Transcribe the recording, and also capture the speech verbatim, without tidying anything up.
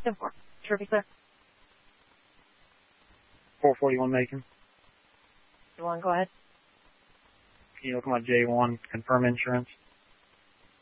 ten four. Terrific, sir. four forty-one Macon. You want to go ahead? Can you look at my J one, confirm insurance?